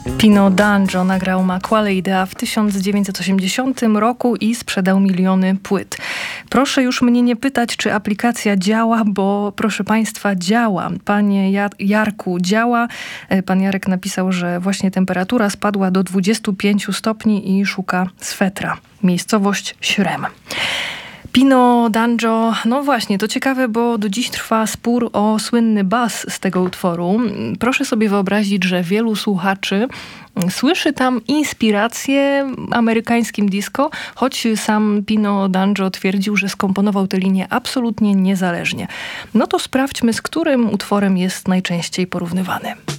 Pino D'Angio nagrał Ma Quale Idea w 1980 roku i sprzedał miliony płyt. Proszę już mnie nie pytać, czy aplikacja działa, bo proszę Państwa, działa. Panie Jarku, działa. Pan Jarek napisał, że właśnie temperatura spadła do 25 stopni i szuka swetra. Miejscowość Śrem. Pino D'Angio, no właśnie, to ciekawe, bo do dziś trwa spór o słynny bas z tego utworu. Proszę sobie wyobrazić, że wielu słuchaczy słyszy tam inspirację amerykańskim disco, choć sam Pino D'Angio twierdził, że skomponował tę linię absolutnie niezależnie. No to sprawdźmy, z którym utworem jest najczęściej porównywany.